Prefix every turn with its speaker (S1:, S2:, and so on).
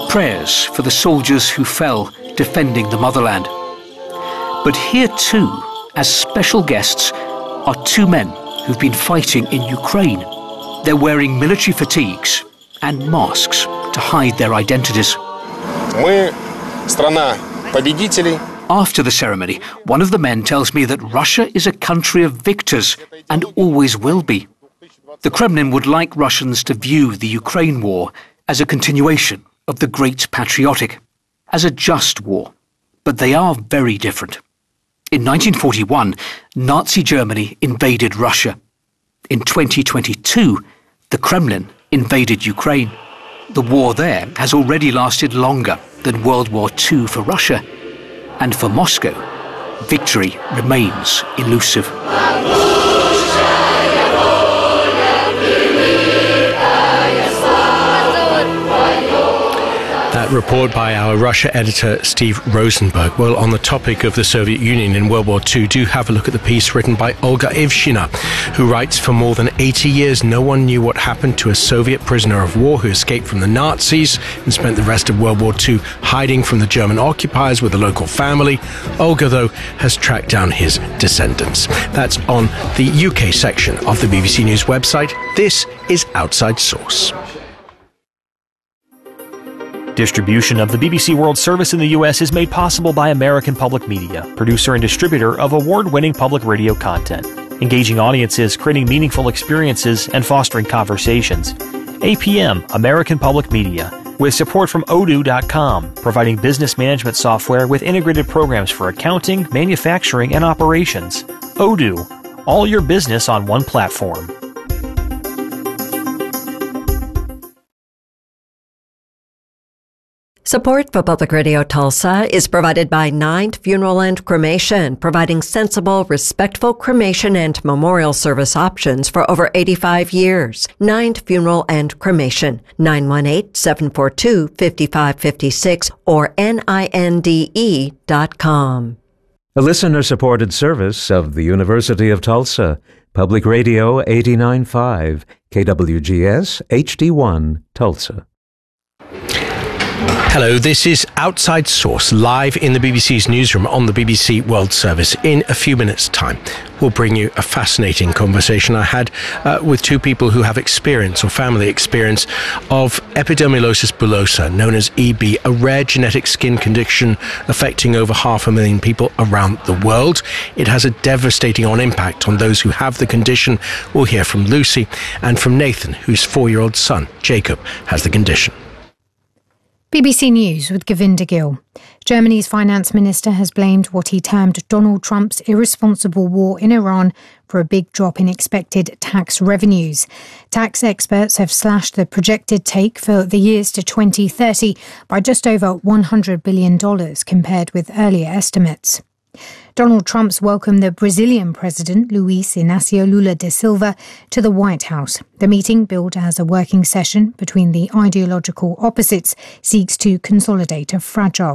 S1: prayers for the soldiers who fell defending the motherland. But here too, as special guests, are two men who've been fighting in Ukraine. They're wearing military fatigues and masks to hide their identities.
S2: Мы страна победителей.
S1: After the ceremony, one of the men tells me that Russia is a country of victors and always will be. The Kremlin would like Russians to view the Ukraine war as a continuation of the Great Patriotic, as a just war. But they are very different. In 1941, Nazi Germany invaded Russia. In 2022, the Kremlin invaded Ukraine. The war there has already lasted longer than World War II for Russia. And for Moscow, victory remains elusive.
S3: That report by our Russia editor, Steve Rosenberg. Well, on the topic of the Soviet Union in World War II, do have a look at the piece written by Olga Ivshina, who writes, for more than 80 years, no one knew what happened to a Soviet prisoner of war who escaped from the Nazis and spent the rest of World War II hiding from the German occupiers with a local family. Olga, though, has tracked down his descendants. That's on the UK section of the BBC News website. This is Outside Source.
S4: Distribution of the BBC World Service in the U.S. is made possible by American Public Media, producer and distributor of award-winning public radio content, engaging audiences, creating meaningful experiences, and fostering conversations. APM, American Public Media, with support from Odoo.com, providing business management software with integrated programs for accounting, manufacturing, and operations. Odoo, all your business on one platform.
S5: Support for Public Radio Tulsa is provided by Ninth Funeral and Cremation, providing sensible, respectful cremation and memorial service options for over 85 years. Ninth Funeral and Cremation, 918-742-5556 or NINDE.com.
S6: A listener-supported service of the University of Tulsa, Public Radio 89.5, KWGS HD1, Tulsa.
S3: Hello, this is Outside Source, live in the BBC's newsroom on the BBC World Service. In a few minutes' time, we'll bring you a fascinating conversation I had with two people who have experience or family experience of epidermolysis bullosa, known as EB, a rare genetic skin condition affecting over 500,000 people around the world. It has a devastating impact on those who have the condition. We'll hear from Lucy and from Nathan, whose 4-year-old son, Jacob, has the condition.
S7: BBC News with Govinda Gill. Germany's finance minister has blamed what he termed Donald Trump's irresponsible war in Iran for a big drop in expected tax revenues. Tax experts have slashed the projected take for the years to 2030 by just over $100 billion compared with earlier estimates. Donald Trump's welcomed the Brazilian president, Luiz Inácio Lula da Silva, to the White House. The meeting, billed as a working session between the ideological opposites, seeks to consolidate a fragile